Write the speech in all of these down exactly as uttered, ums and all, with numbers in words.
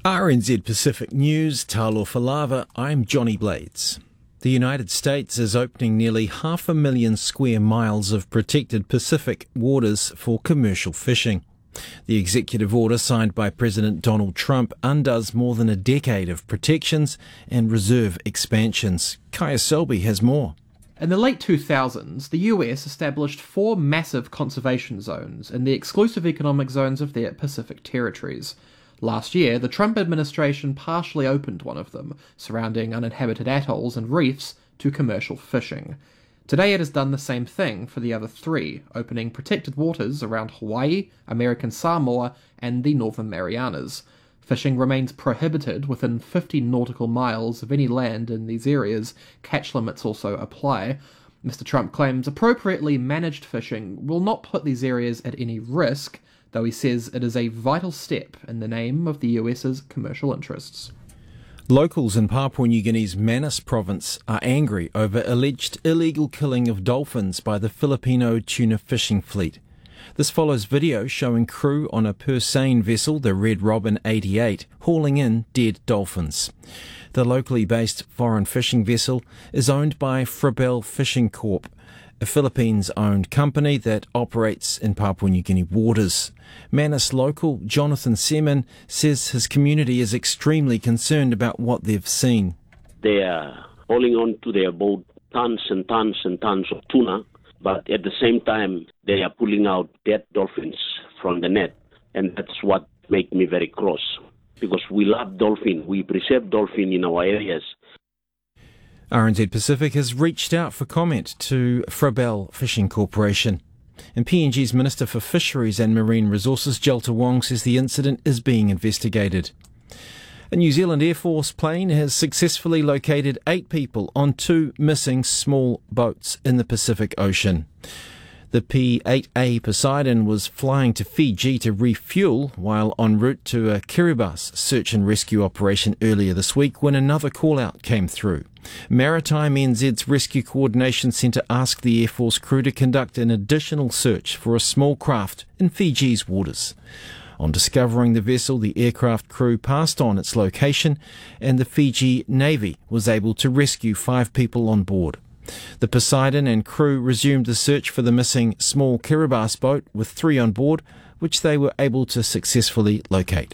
R N Z Pacific News, Talofa Lava, I'm Johnny Blades. The United States is opening nearly half a million square miles of protected Pacific waters for commercial fishing. The executive order signed by President Donald Trump undoes more than a decade of protections and reserve expansions. Kaya Selby has more. In the late two thousands, the U S established four massive conservation zones in the exclusive economic zones of their Pacific territories. Last year, the Trump administration partially opened one of them, surrounding uninhabited atolls and reefs, to commercial fishing. Today it has done the same thing for the other three, opening protected waters around Hawaii, American Samoa, and the Northern Marianas. Fishing remains prohibited within fifty nautical miles of any land in these areas. Catch limits also apply. Mister Trump claims appropriately managed fishing will not put these areas at any risk, though he says it is a vital step in the name of the U S's commercial interests. Locals in Papua New Guinea's Manus province are angry over alleged illegal killing of dolphins by the Filipino tuna fishing fleet. This follows video showing crew on a Persane vessel, the Red Robin eighty-eight, hauling in dead dolphins. The locally based foreign fishing vessel is owned by Frabel Fishing Corp, a Philippines-owned company that operates in Papua New Guinea waters. Manus local Jonathan Seaman says his community is extremely concerned about what they've seen. They are hauling on to their boat tons and tons and tons of tuna, but at the same time they are pulling out dead dolphins from the net, and that's what makes me very cross, because we love dolphin, we preserve dolphin in our areas. R N Z Pacific has reached out for comment to Frabel Fishing Corporation. And P N G's Minister for Fisheries and Marine Resources, Jelta Wong, says the incident is being investigated. A New Zealand Air Force plane has successfully located eight people on two missing small boats in the Pacific Ocean. The P eight A Poseidon was flying to Fiji to refuel while en route to a Kiribati search and rescue operation earlier this week when another call-out came through. Maritime N Z's Rescue Coordination Centre asked the Air Force crew to conduct an additional search for a small craft in Fiji's waters. On discovering the vessel, the aircraft crew passed on its location and the Fiji Navy was able to rescue five people on board. The Poseidon and crew resumed the search for the missing small Kiribati boat with three on board, which they were able to successfully locate.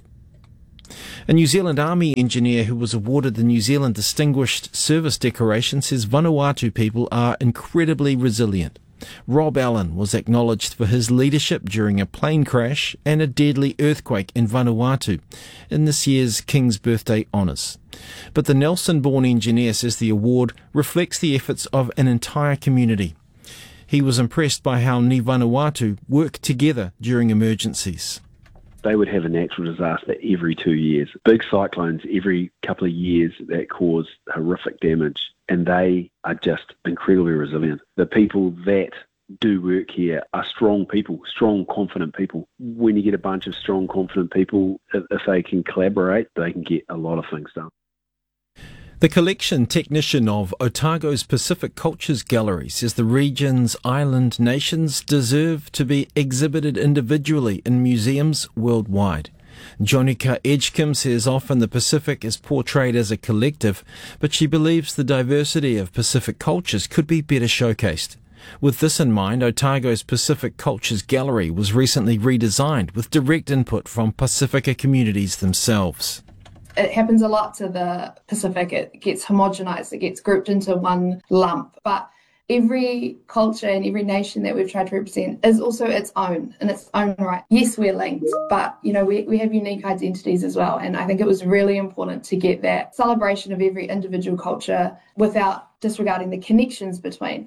A New Zealand Army engineer who was awarded the New Zealand Distinguished Service Decoration says Vanuatu people are incredibly resilient. Rob Allen was acknowledged for his leadership during a plane crash and a deadly earthquake in Vanuatu in this year's King's Birthday honours. But the Nelson-born engineer says the award reflects the efforts of an entire community. He was impressed by how Ni Vanuatu work together during emergencies. They would have a natural disaster every two years. Big cyclones every couple of years that cause horrific damage, and they are just incredibly resilient. The people that do work here are strong people, strong, confident people. When you get a bunch of strong, confident people, if, if they can collaborate, they can get a lot of things done. The collection technician of Otago's Pacific Cultures Gallery says the region's island nations deserve to be exhibited individually in museums worldwide. Jonica Edgecombe says often the Pacific is portrayed as a collective, but she believes the diversity of Pacific cultures could be better showcased. With this in mind, Otago's Pacific Cultures Gallery was recently redesigned with direct input from Pacifica communities themselves. It happens a lot to the Pacific. It gets homogenized, it gets grouped into one lump. But every culture and every nation that we've tried to represent is also its own, in its own right. Yes, we're linked, but you know, we, we have unique identities as well. And I think it was really important to get that celebration of every individual culture without disregarding the connections between.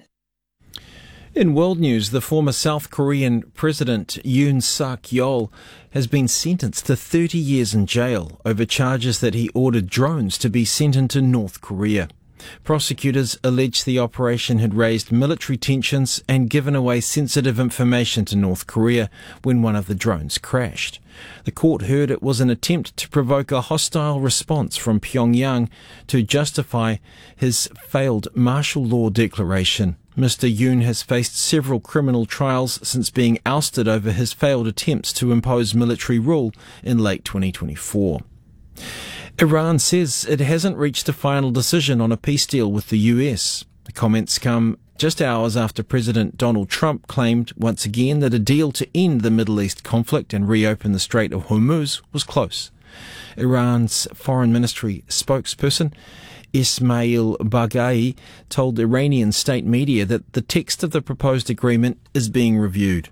In world news, the former South Korean President Yoon Suk-yeol has been sentenced to thirty years in jail over charges that he ordered drones to be sent into North Korea. Prosecutors allege the operation had raised military tensions and given away sensitive information to North Korea when one of the drones crashed. The court heard it was an attempt to provoke a hostile response from Pyongyang to justify his failed martial law declaration. Mister Yoon has faced several criminal trials since being ousted over his failed attempts to impose military rule in late twenty twenty-four. Iran says it hasn't reached a final decision on a peace deal with the U S. The comments come just hours after President Donald Trump claimed once again that a deal to end the Middle East conflict and reopen the Strait of Hormuz was close. Iran's foreign ministry spokesperson Ismail Baghai told Iranian state media that the text of the proposed agreement is being reviewed.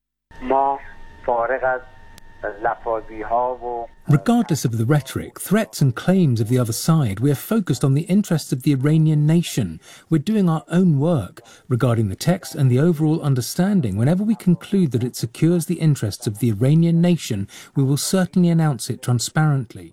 Regardless of the rhetoric, threats and claims of the other side, we are focused on the interests of the Iranian nation. We're doing our own work regarding the text and the overall understanding. Whenever we conclude that it secures the interests of the Iranian nation, we will certainly announce it transparently.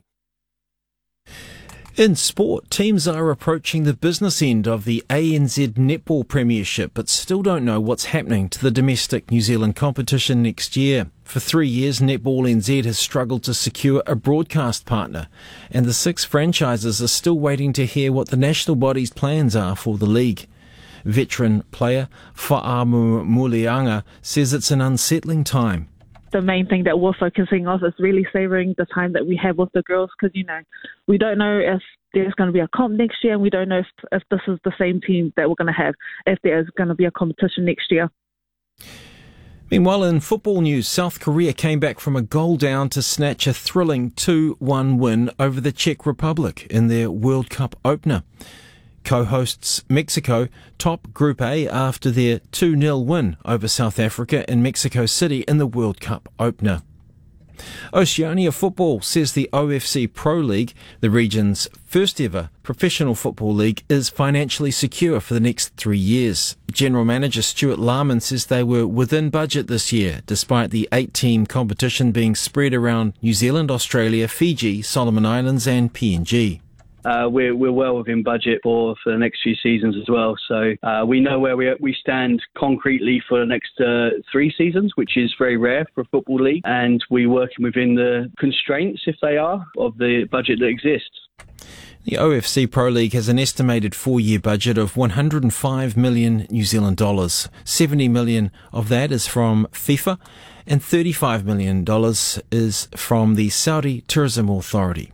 In sport, teams are approaching the business end of the A N Z Netball Premiership, but still don't know what's happening to the domestic New Zealand competition next year. For three years, Netball N Z has struggled to secure a broadcast partner, and the six franchises are still waiting to hear what the national body's plans are for the league. Veteran player Fa'amu Mulianga says it's an unsettling time. The main thing that we're focusing on is really savouring the time that we have with the girls, because, you know, we don't know if there's going to be a comp next year, and we don't know if, if this is the same team that we're going to have, if there is going to be a competition next year. Meanwhile, in football news, South Korea came back from a goal down to snatch a thrilling two one win over the Czech Republic in their World Cup opener. Co-hosts Mexico top Group A after their two nil win over South Africa in Mexico City in the World Cup opener. Oceania Football says the O F C Pro League, the region's first ever professional football league, is financially secure for the next three years. General Manager Stuart Larman says they were within budget this year, despite the eight-team competition being spread around New Zealand, Australia, Fiji, Solomon Islands and P N G. Uh, we're, we're well within budget for, for the next few seasons as well. So uh, we know where we we stand concretely for the next uh, three seasons, which is very rare for a football league. And we're working within the constraints, if they are, of the budget that exists. The O F C Pro League has an estimated four-year budget of one hundred five million New Zealand dollars. seventy million of that is from FIFA and thirty-five million dollars is from the Saudi Tourism Authority.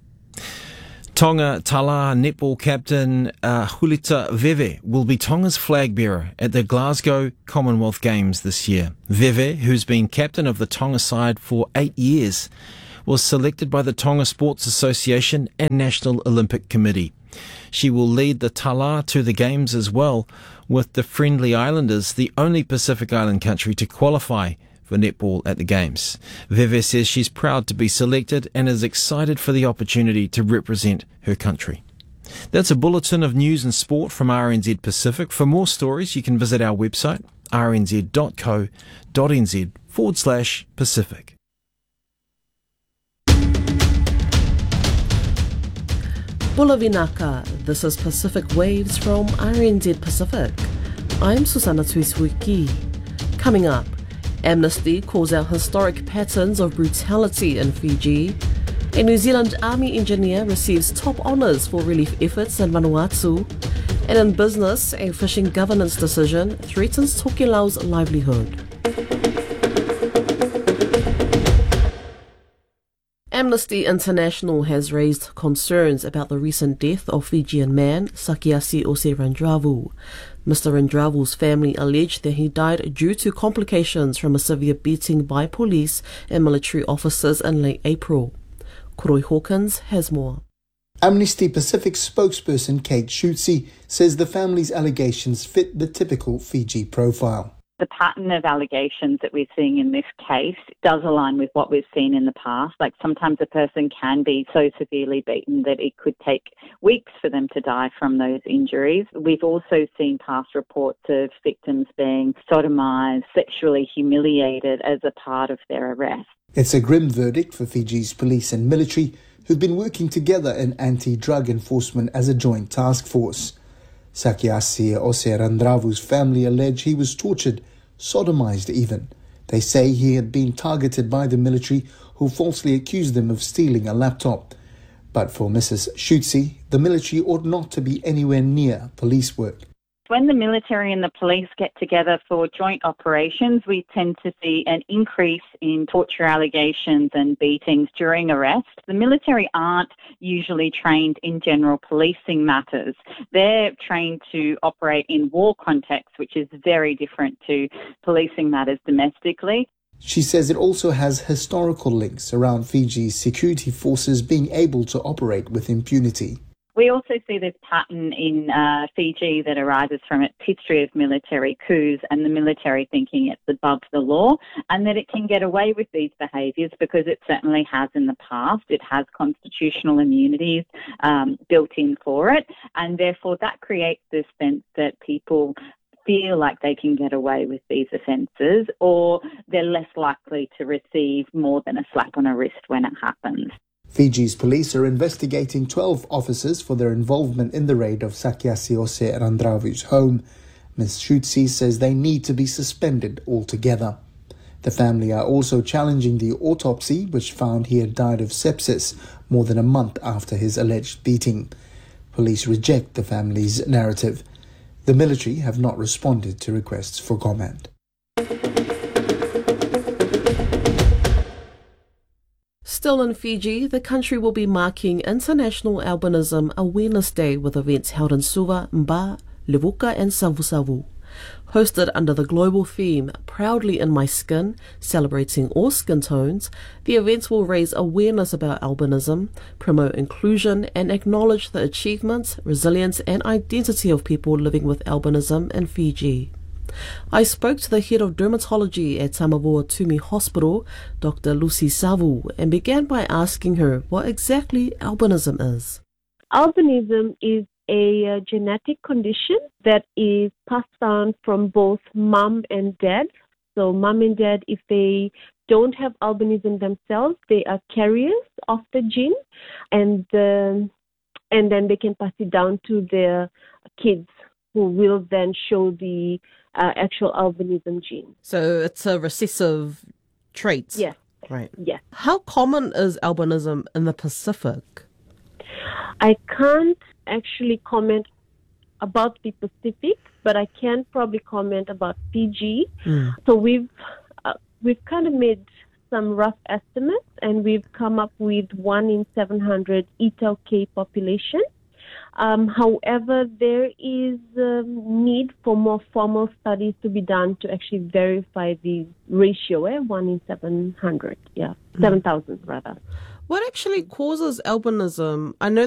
Tonga Tala netball captain uh, Hulita Veve will be Tonga's flag bearer at the Glasgow Commonwealth Games this year. Veve, who's been captain of the Tonga side for eight years, was selected by the Tonga Sports Association and National Olympic Committee. She will lead the Tala to the Games as well, with the Friendly Islanders the only Pacific Island country to qualify for netball at the Games. Veve says she's proud to be selected and is excited for the opportunity to represent her country. That's a bulletin of news and sport from R N Z Pacific. For more stories, you can visit our website, rnz.co.nz forward slash Pacific. Bula vinaka, this is Pacific Waves from R N Z Pacific. I'm Susanna Tuisuiki. Coming up, Amnesty calls out historic patterns of brutality in Fiji. A New Zealand Army engineer receives top honours for relief efforts in Vanuatu. And in business, a fishing governance decision threatens Tokelau's livelihood. Amnesty International has raised concerns about the recent death of Fijian man Sakiasi Ose Randravu. Mister Randravu's family alleged that he died due to complications from a severe beating by police and military officers in late April. Koroi Hawkins has more. Amnesty Pacific spokesperson Kate Schutze says the family's allegations fit the typical Fiji profile. The pattern of allegations that we're seeing in this case does align with what we've seen in the past. Like sometimes a person can be so severely beaten that it could take weeks for them to die from those injuries. We've also seen past reports of victims being sodomized, sexually humiliated as a part of their arrest. It's a grim verdict for Fiji's police and military, who've been working together in anti-drug enforcement as a joint task force. Sakiasi Ose Randravu's family allege he was tortured, sodomized even. They say he had been targeted by the military, who falsely accused them of stealing a laptop. But for Missus Schutze, the military ought not to be anywhere near police work. When the military and the police get together for joint operations, we tend to see an increase in torture allegations and beatings during arrest. The military aren't usually trained in general policing matters. They're trained to operate in war contexts, which is very different to policing matters domestically. She says it also has historical links around Fiji's security forces being able to operate with impunity. We also see this pattern in uh, Fiji that arises from its history of military coups and the military thinking it's above the law, and that it can get away with these behaviours because it certainly has in the past. It has constitutional immunities um, built in for it, and therefore that creates this sense that people feel like they can get away with these offences, or they're less likely to receive more than a slap on a wrist when it happens. Fiji's police are investigating twelve officers for their involvement in the raid of Sakiasi Ose Randravu's home. Miz Schutzi says they need to be suspended altogether. The family are also challenging the autopsy, which found he had died of sepsis more than a month after his alleged beating. Police reject the family's narrative. The military have not responded to requests for comment. Still in Fiji, the country will be marking International Albinism Awareness Day with events held in Suva, Mba, Levuka and Savusavu. Hosted under the global theme Proudly in My Skin, celebrating all skin tones, the events will raise awareness about albinism, promote inclusion and acknowledge the achievements, resilience and identity of people living with albinism in Fiji. I spoke to the head of dermatology at Tamavua Tumi Hospital, Doctor Lucy Savu, and began by asking her what exactly albinism is. Albinism is a uh, genetic condition that is passed down from both mom and dad. So mom and dad, if they don't have albinism themselves, they are carriers of the gene, and uh, and then they can pass it down to their kids, who will then show the uh, actual albinism gene. So it's a recessive trait. Yes. Right. Yes. How common is albinism in the Pacific? I can't actually comment about the Pacific, but I can probably comment about Fiji. Mm. So we've uh, we've kind of made some rough estimates, and we've come up with one in seven hundred E T L K population. Um, however, there is a need for more formal studies to be done to actually verify the ratio, eh? one in seven hundred, yeah, mm. seven thousand rather. What actually causes albinism? I know